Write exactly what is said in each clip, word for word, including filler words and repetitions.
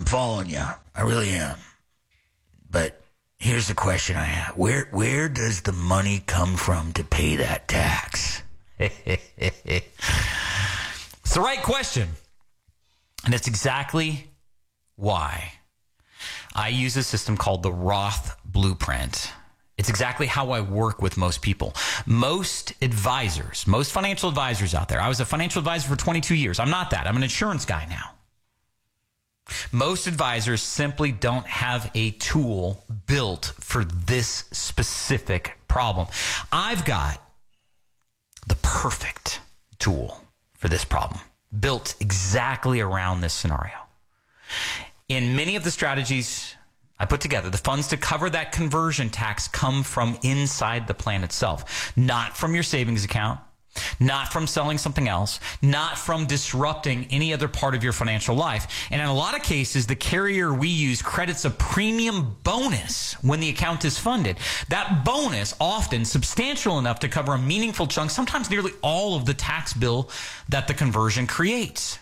following you. I really am. But here's the question I have. Where where does the money come from to pay that tax? It's the right question. And it's exactly why I use a system called the Roth Blueprint. It's exactly how I work with most people. Most advisors, most financial advisors out there. I was a financial advisor for twenty-two years. I'm not that. I'm an insurance guy now. Most advisors simply don't have a tool built for this specific problem. I've got the perfect tool for this problem, built exactly around this scenario. In many of the strategies I put together, the funds to cover that conversion tax come from inside the plan itself, not from your savings account, not from selling something else, not from disrupting any other part of your financial life. And in a lot of cases, the carrier we use credits a premium bonus when the account is funded. That bonus, often substantial enough to cover a meaningful chunk, sometimes nearly all of the tax bill that the conversion creates.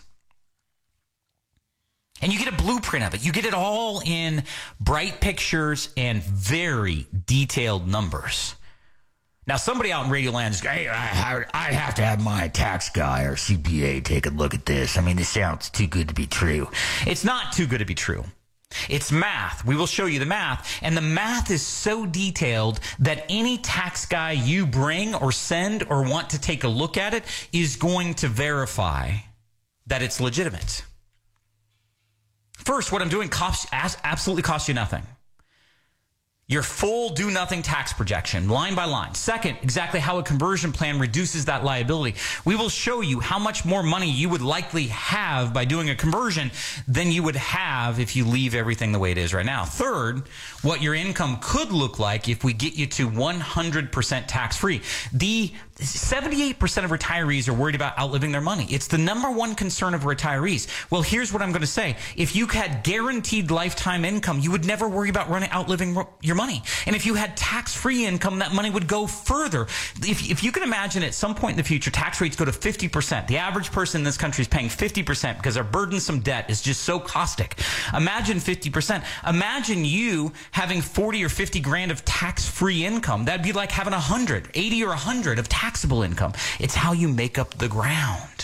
And you get a blueprint of it. You get it all in bright pictures and very detailed numbers. Now, somebody out in Radio Land is going, hey, I, I have to have my tax guy or C P A take a look at this. I mean, this sounds too good to be true. It's not too good to be true. It's math. We will show you the math. And the math is so detailed that any tax guy you bring or send or want to take a look at it is going to verify that it's legitimate. First, what I'm doing costs, absolutely costs you nothing. Your full do-nothing tax projection, line by line. Second, exactly how a conversion plan reduces that liability. We will show you how much more money you would likely have by doing a conversion than you would have if you leave everything the way it is right now. Third, what your income could look like if we get you to one hundred percent tax-free. The seventy-eight percent of retirees are worried about outliving their money. It's the number one concern of retirees. Well, here's what I'm going to say. If you had guaranteed lifetime income, you would never worry about running outliving your money. And if you had tax-free income, that money would go further. If, if you can imagine at some point in the future, tax rates go to fifty percent. The average person in this country is paying fifty percent because our burdensome debt is just so caustic. Imagine fifty percent. Imagine you having forty or fifty grand of tax-free income. That'd be like having one hundred, eighty or one hundred of taxable income. It's how you make up the ground.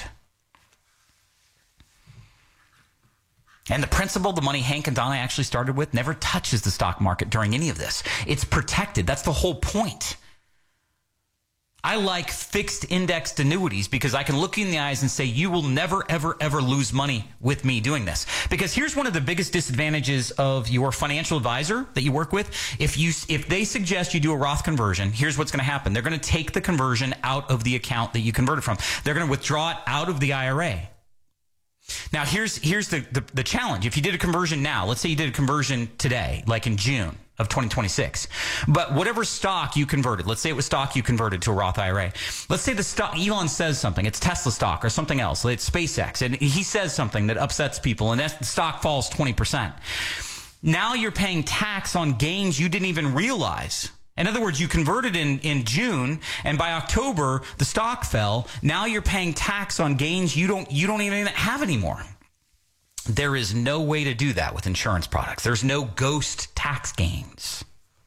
And the principle, the money Hank and Donna actually started with, never touches the stock market during any of this. It's protected. That's the whole point. I like fixed indexed annuities because I can look you in the eyes and say, you will never, ever, ever lose money with me doing this. Because here's one of the biggest disadvantages of your financial advisor that you work with. If you, if they suggest you do a Roth conversion, here's what's going to happen. They're going to take the conversion out of the account that you converted from. They're going to withdraw it out of the I R A. Now, here's here's the, the, the challenge. If you did a conversion now, let's say you did a conversion today, like in June of twenty twenty-six, but whatever stock you converted, let's say it was stock you converted to a Roth I R A. Let's say the stock, Elon says something, it's Tesla stock or something else, it's SpaceX, and he says something that upsets people, and that the stock falls twenty percent. Now you're paying tax on gains you didn't even realize. In other words, you converted in, in June, and by October, the stock fell. Now you're paying tax on gains you don't, you don't even have anymore. There is no way to do that with insurance products. There's no ghost tax gains.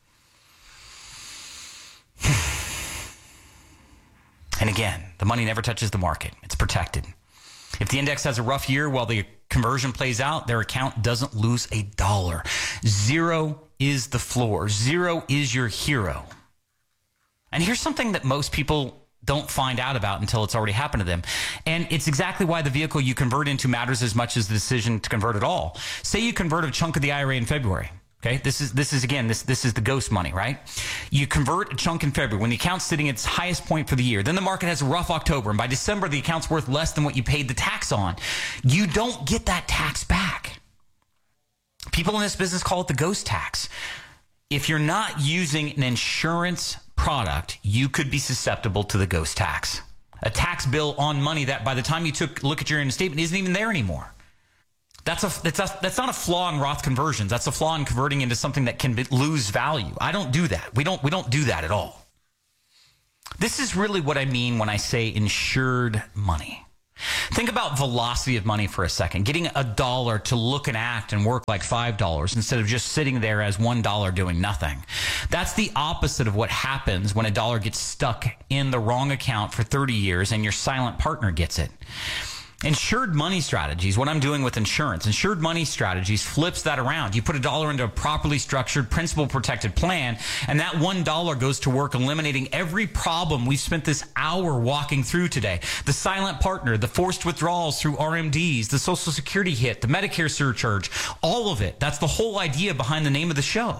And again, the money never touches the market. It's protected. If the index has a rough year while the conversion plays out, their account doesn't lose a dollar. Zero is the floor. Zero is your hero. And here's something that most people don't find out about until it's already happened to them. And it's exactly why the vehicle you convert into matters as much as the decision to convert at all. Say you convert a chunk of the I R A in February. Okay, this is, this is again, this, this is the ghost money, right? You convert a chunk in February when the account's sitting at its highest point for the year. Then the market has a rough October, and by December, the account's worth less than what you paid the tax on. You don't get that tax back. People in this business call it the ghost tax. If you're not using an insurance product, you could be susceptible to the ghost tax. A tax bill on money that by the time you took look at your end statement isn't even there anymore. That's a that's a, that's not a flaw in Roth conversions. That's a flaw in converting into something that can be, lose value. I don't do that. We don't we don't do that at all. This is really what I mean when I say insured money. Think about velocity of money for a second. Getting a dollar to look and act and work like five dollars instead of just sitting there as one dollar doing nothing. That's the opposite of what happens when a dollar gets stuck in the wrong account for thirty years and your silent partner gets it. Insured money strategies, what I'm doing with insurance, insured money strategies flips that around. You put a dollar into a properly structured, principal protected plan, and that one dollar goes to work eliminating every problem we've spent this hour walking through today. The silent partner, the forced withdrawals through R M Ds, the Social Security hit, the Medicare surcharge, all of it. That's the whole idea behind the name of the show.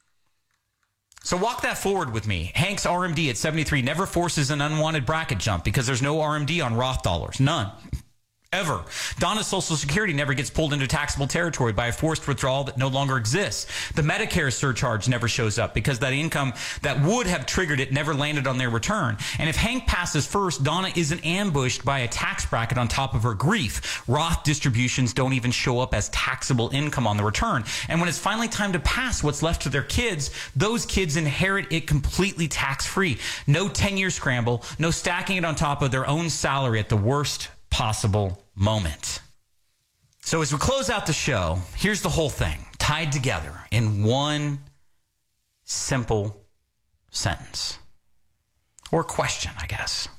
So walk that forward with me. Hank's R M D at seventy-three never forces an unwanted bracket jump because there's no R M D on Roth dollars. None. Ever. Donna's Social Security never gets pulled into taxable territory by a forced withdrawal that no longer exists. The Medicare surcharge never shows up because that income that would have triggered it never landed on their return. And if Hank passes first, Donna isn't ambushed by a tax bracket on top of her grief. Roth distributions don't even show up as taxable income on the return. And when it's finally time to pass what's left to their kids, those kids inherit it completely tax-free. No ten-year scramble, no stacking it on top of their own salary at the worst possible moment. So as we close out the show, here's the whole thing tied together in one simple sentence or question, I guess.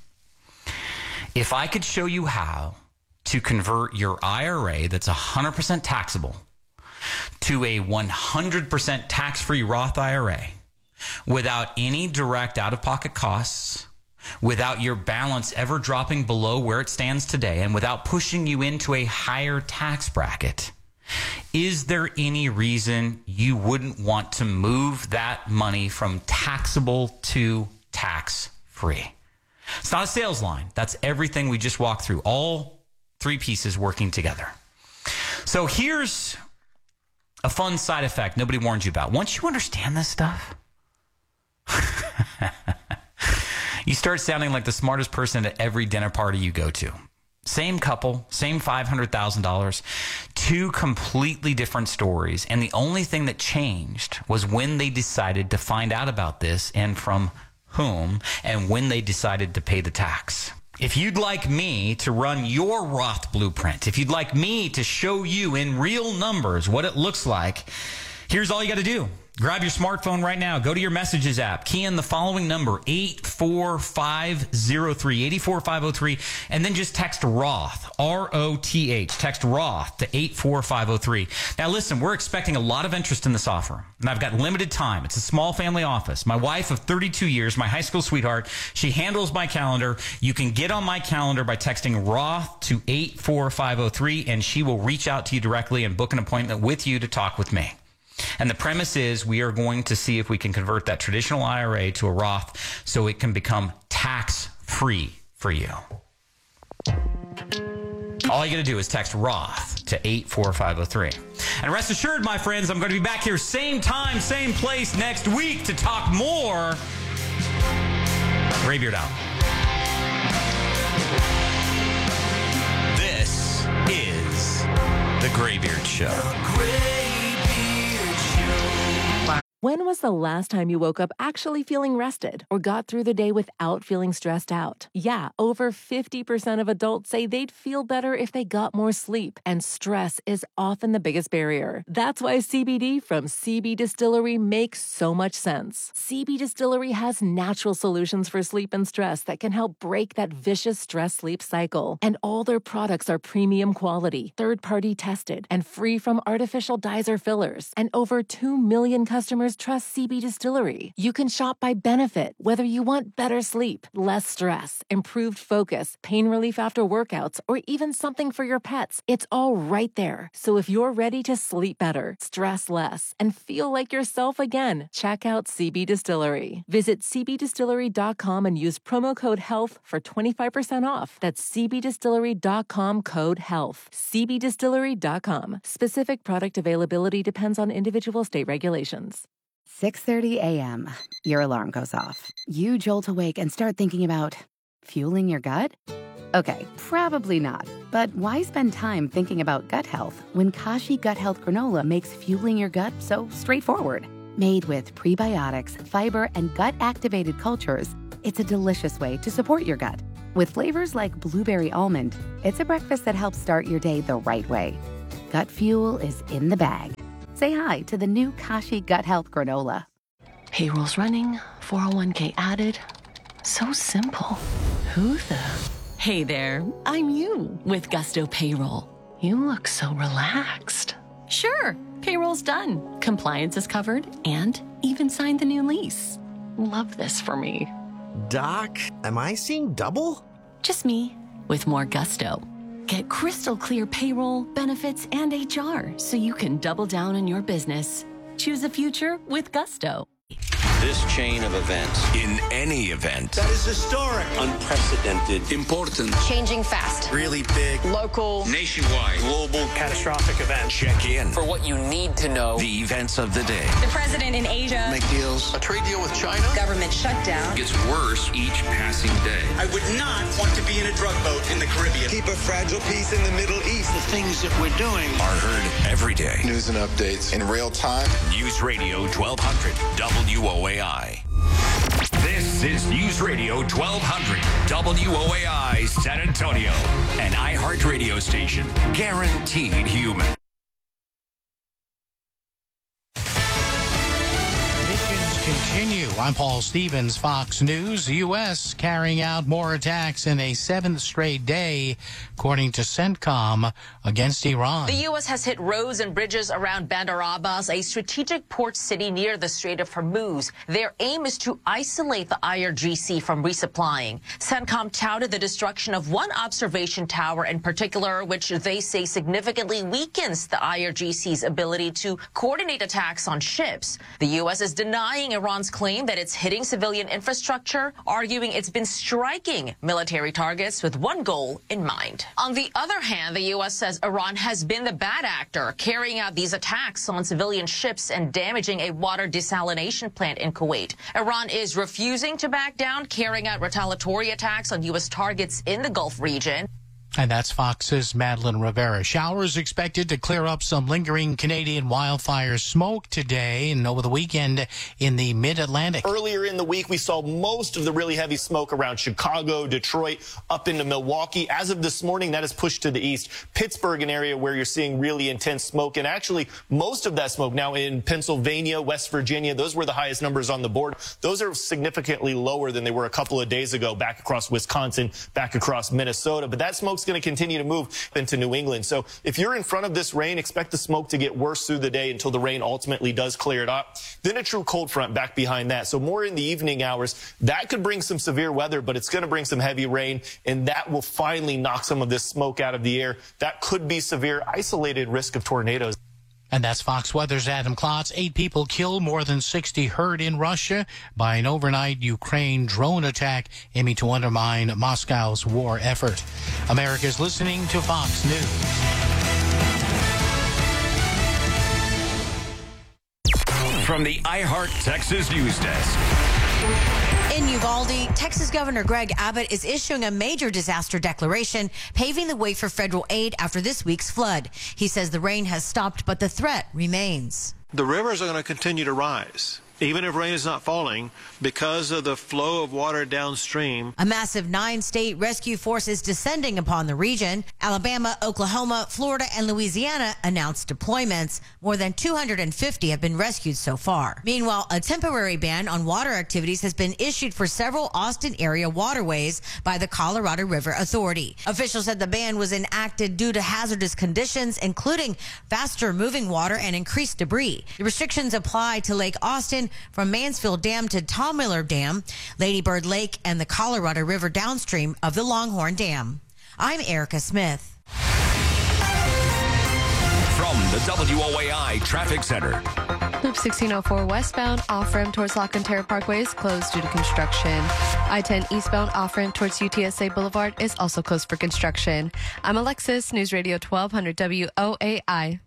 If I could show you how to convert your I R A that's one hundred percent taxable to a one hundred percent tax-free Roth I R A without any direct out-of-pocket costs, without your balance ever dropping below where it stands today, and without pushing you into a higher tax bracket, is there any reason you wouldn't want to move that money from taxable to tax-free? It's not a sales line. That's everything we just walked through. All three pieces working together. So here's a fun side effect nobody warned you about. Once you understand this stuff, you start sounding like the smartest person at every dinner party you go to. Same couple, same five hundred thousand dollars, two completely different stories. And the only thing that changed was when they decided to find out about this and from whom, and when they decided to pay the tax. If you'd like me to run your Roth blueprint, if you'd like me to show you in real numbers what it looks like, here's all you got to do. Grab your smartphone right now. Go to your messages app. Key in the following number, eight four five zero three, eight four five zero three, and then just text Roth, R O T H. Text Roth to eight four five zero three. Now listen, we're expecting a lot of interest in this offer, and I've got limited time. It's a small family office. My wife of thirty-two years, my high school sweetheart, she handles my calendar. You can get on my calendar by texting Roth to eight four five zero three, and she will reach out to you directly and book an appointment with you to talk with me. And the premise is we are going to see if we can convert that traditional I R A to a Roth so it can become tax-free for you. All you got to do is text Roth to eight four five zero three. And rest assured, my friends, I'm going to be back here same time, same place next week to talk more. Graybeard out. This is The Graybeard Show. When was the last time you woke up actually feeling rested or got through the day without feeling stressed out? Yeah, over fifty percent of adults say they'd feel better if they got more sleep, and stress is often the biggest barrier. That's why C B D from C B Distillery makes so much sense. C B Distillery has natural solutions for sleep and stress that can help break that vicious stress-sleep cycle. And all their products are premium quality, third-party tested, and free from artificial dyes or fillers. And over two million customers trust C B Distillery. You can shop by benefit, whether you want better sleep, less stress, improved focus, pain relief after workouts, or even something for your pets. It's all right there. So if you're ready to sleep better, stress less, and feel like yourself again, check out C B Distillery. Visit c b distillery dot com and use promo code HEALTH for twenty-five percent off. That's c b distillery dot com code HEALTH. c b distillery dot com. Specific product availability depends on individual state regulations. six thirty a.m. Your alarm goes off. You jolt awake and start thinking about fueling your gut? Okay, probably not. But why spend time thinking about gut health when Kashi Gut Health Granola makes fueling your gut so straightforward? Made with prebiotics, fiber, and gut-activated cultures, it's a delicious way to support your gut. With flavors like blueberry almond, it's a breakfast that helps start your day the right way. Gut Fuel is in the bag. Say hi to the new Kashi Gut Health Granola. Payroll's running, four oh one k added. So simple. Who the? Hey there, I'm you with Gusto Payroll. You look so relaxed. Sure, payroll's done. Compliance is covered and even signed the new lease. Love this for me. Doc, am I seeing double? Just me with more gusto. Get crystal clear payroll, benefits, and H R so you can double down on your business. Choose a future with Gusto. This chain of events. In any event. That is historic. Unprecedented. Important. Changing fast. Really big. Local. Nationwide. Global. Catastrophic event. Check in. For what you need to know. The events of the day. The president in Asia. Make deals. A trade deal with China. Government shutdown. Gets worse each passing day. I would not want to be in a drug boat in the Caribbean. Keep a fragile peace in the Middle East. The things that we're doing are heard every day. News and updates in real time. News Radio twelve hundred W O A I. This is News Radio twelve hundred W O A I San Antonio, an iHeart radio station, guaranteed human. Continue. I'm Paul Stevens, Fox News. The U S carrying out more attacks in a seventh straight day, according to CENTCOM, against Iran. The U S has hit roads and bridges around Bandar Abbas, a strategic port city near the Strait of Hormuz. Their aim is to isolate the I R G C from resupplying. CENTCOM touted the destruction of one observation tower in particular, which they say significantly weakens the I R G C's ability to coordinate attacks on ships. The U S is denying Iran's claim that it's hitting civilian infrastructure, arguing it's been striking military targets with one goal in mind. On the other hand, the U S says Iran has been the bad actor, carrying out these attacks on civilian ships and damaging a water desalination plant in Kuwait. Iran is refusing to back down, carrying out retaliatory attacks on U S targets in the Gulf region. And that's Fox's Madeline Rivera. Showers expected to clear up some lingering Canadian wildfire smoke today and over the weekend in the mid-Atlantic. Earlier in the week, we saw most of the really heavy smoke around Chicago, Detroit, up into Milwaukee. As of this morning, that is pushed to the east. Pittsburgh, an area where you're seeing really intense smoke. And actually, most of that smoke now in Pennsylvania, West Virginia, those were the highest numbers on the board. Those are significantly lower than they were a couple of days ago, back across Wisconsin, back across Minnesota. But that smoke's going to continue to move into New England. So if you're in front of this rain, expect the smoke to get worse through the day until the rain ultimately does clear it up. Then a true cold front back behind that. So more in the evening hours. That could bring some severe weather, but it's going to bring some heavy rain, and that will finally knock some of this smoke out of the air. That could be severe, isolated risk of tornadoes. And that's Fox Weather's Adam Klotz. Eight people killed, more than sixty hurt in Russia by an overnight Ukraine drone attack aiming to undermine Moscow's war effort. America's listening to Fox News. From the iHeart Texas News Desk. In Uvalde, Texas Governor Greg Abbott is issuing a major disaster declaration, paving the way for federal aid after this week's flood. He says the rain has stopped, but the threat remains. The rivers are going to continue to rise, even if rain is not falling, because of the flow of water downstream. A massive nine-state rescue force is descending upon the region. Alabama, Oklahoma, Florida, and Louisiana announced deployments. More than two hundred fifty have been rescued so far. Meanwhile, a temporary ban on water activities has been issued for several Austin area waterways by the Colorado River Authority. Officials said the ban was enacted due to hazardous conditions, including faster moving water and increased debris. The restrictions apply to Lake Austin from Mansfield Dam to Tom Miller Dam, Lady Bird Lake, and the Colorado River downstream of the Longhorn Dam. I'm Erica Smith. From the W O A I Traffic Center. Loop sixteen oh four westbound off-ramp towards Lock and Terra Parkway is closed due to construction. I ten eastbound off-ramp towards U T S A Boulevard is also closed for construction. I'm Alexis, News Radio twelve hundred W O A I.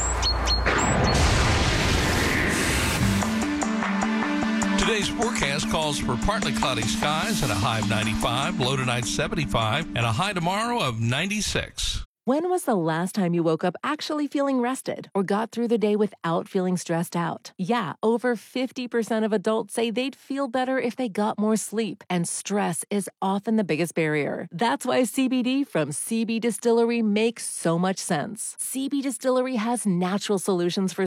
Today's forecast calls for partly cloudy skies and a high of ninety-five, low tonight seventy-five, and a high tomorrow of ninety-six. When was the last time you woke up actually feeling rested or got through the day without feeling stressed out? Yeah, over fifty percent of adults say they'd feel better if they got more sleep, and stress is often the biggest barrier. That's why C B D from C B Distillery makes so much sense. C B Distillery has natural solutions for